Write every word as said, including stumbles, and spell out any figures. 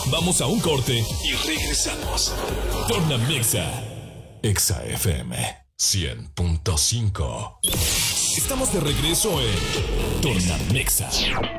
Vamos a un corte y regresamos. Tornamexa. Exa F M cien punto cinco. Estamos de regreso en Tornamexa.